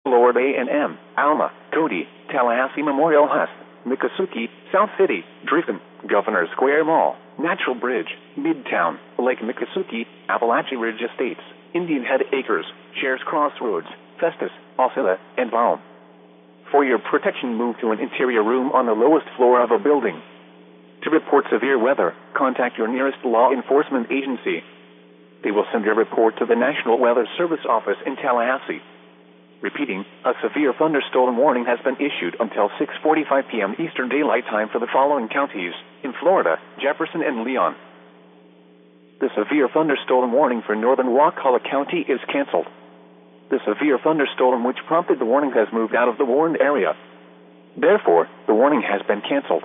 Florida A&M, Alma, Cody, Tallahassee Memorial Hust, Miccosukee, South City, Driftwood, Governor Square Mall, Natural Bridge, Midtown, Lake Miccosukee, Appalachian Ridge Estates, Indian Head Acres, Shares Crossroads, Festus, Osceola, and Baum. For your protection, move to an interior room on the lowest floor of a building. To report severe weather, contact your nearest law enforcement agency. They will send your report to the National Weather Service office in Tallahassee. Repeating, a severe thunderstorm warning has been issued until 6:45 p.m. Eastern Daylight Time for the following counties in Florida: Jefferson and Leon. The severe thunderstorm warning for northern Wakulla County is canceled. The severe thunderstorm which prompted the warning has moved out of the warned area. Therefore, the warning has been canceled.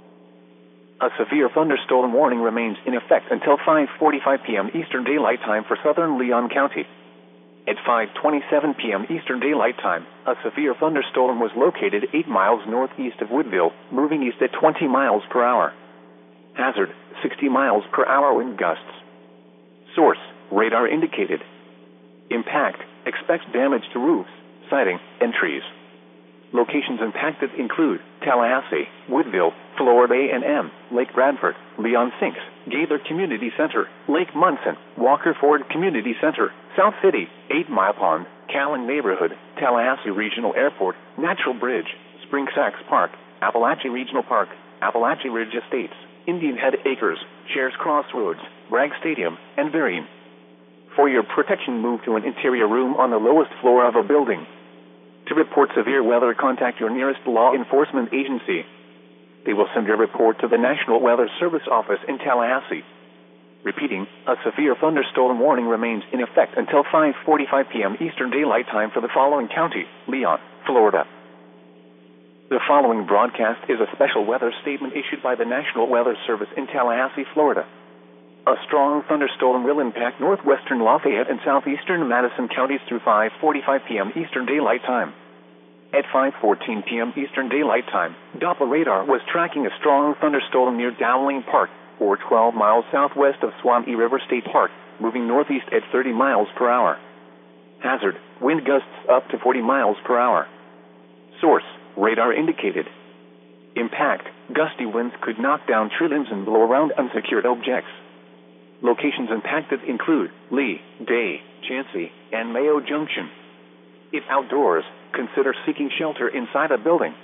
A severe thunderstorm warning remains in effect until 5:45 p.m. Eastern Daylight Time for southern Leon County. At 5:27 p.m. Eastern Daylight Time, a severe thunderstorm was located 8 miles northeast of Woodville, moving east at 20 miles per hour. Hazard, 60 miles per hour wind gusts. Source, radar indicated. Impact, expects damage to roofs, siding, and trees. Locations impacted include Tallahassee, Woodville, Florida A&M, Lake Bradford, Leon Sinks, Gaither Community Center, Lake Munson, Walker Ford Community Center, South City, 8 Mile Pond, Callan Neighborhood, Tallahassee Regional Airport, Natural Bridge, Spring Sachs Park, Appalachian Regional Park, Appalachian Ridge Estates, Indian Head Acres, Shares Crossroads, Bragg Stadium, and Vereen. For your protection, move to an interior room on the lowest floor of a building. To report severe weather, contact your nearest law enforcement agency. They will send your report to the National Weather Service office in Tallahassee. Repeating, a severe thunderstorm warning remains in effect until 5:45 p.m. Eastern Daylight Time for the following county: Leon, Florida. The following broadcast is a special weather statement issued by the National Weather Service in Tallahassee, Florida. A strong thunderstorm will impact northwestern Lafayette and southeastern Madison counties through 5:45 p.m. Eastern Daylight Time. At 5:14 p.m. Eastern Daylight Time, Doppler radar was tracking a strong thunderstorm near Dowling Park, or 12 miles southwest of Swanee River State Park, moving northeast at 30 miles per hour. Hazard, wind gusts up to 40 miles per hour. Source, radar indicated. Impact, gusty winds could knock down tree limbs and blow around unsecured objects. Locations impacted include Lee, Day, Chansey, and Mayo Junction. If outdoors, consider seeking shelter inside a building.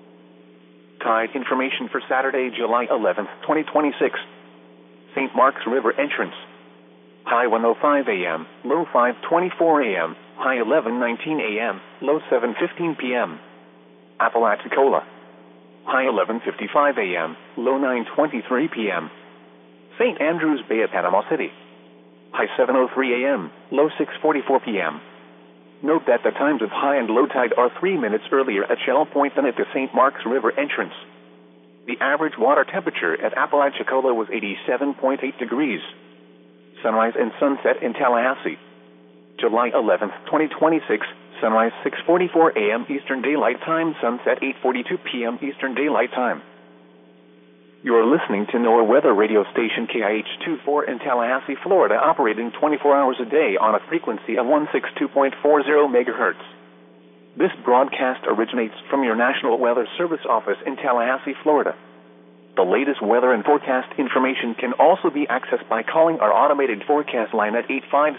Tide information for Saturday, July 11, 2026. St. Mark's River entrance. High 1:05 a.m., low 5:24 a.m., high 11:19 a.m., low 7:15 p.m. Apalachicola. High 11:55 a.m., low 9:23 p.m. St. Andrews Bay at Panama City. High 7:03 a.m., low 6:44 p.m. Note that the times of high and low tide are 3 minutes earlier at Shell Point than at the St. Mark's River entrance. The average water temperature at Apalachicola was 87.8 degrees. Sunrise and sunset in Tallahassee. July 11, 2026, sunrise 6:44 a.m. Eastern Daylight Time, sunset 8:42 p.m. Eastern Daylight Time. You're listening to NOAA weather radio station KIH-24 in Tallahassee, Florida, operating 24 hours a day on a frequency of 162.40 megahertz. This broadcast originates from your National Weather Service office in Tallahassee, Florida. The latest weather and forecast information can also be accessed by calling our automated forecast line at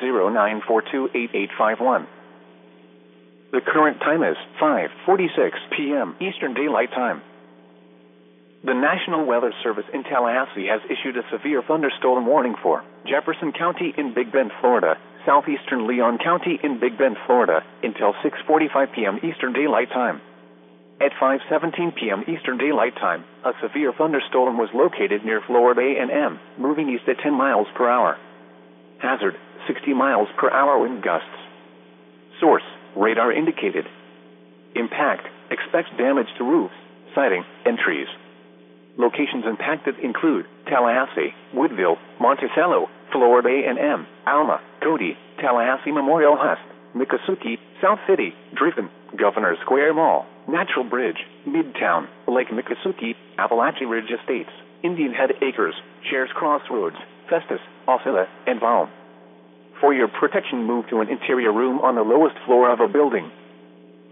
850-942-8851. The current time is 5:46 p.m. Eastern Daylight Time. The National Weather Service in Tallahassee has issued a severe thunderstorm warning for Jefferson County in Big Bend, Florida, southeastern Leon County in Big Bend, Florida, until 6:45 p.m. Eastern Daylight Time. At 5:17 p.m. Eastern Daylight Time, a severe thunderstorm was located near Florida A&M, moving east at 10 miles per hour. Hazard, 60 miles per hour wind gusts. Source, radar indicated. Impact, expects damage to roofs, siding, and trees. Locations impacted include Tallahassee, Woodville, Monticello, Florida A&M, Alma, Cody, Tallahassee Memorial Hust, Miccosukee, South City, Driftwood, Governor Square Mall, Natural Bridge, Midtown, Lake Miccosukee, Appalachian Ridge Estates, Indian Head Acres, Shares Crossroads, Festus, Osceola, and Baum. For your protection, move to an interior room on the lowest floor of a building.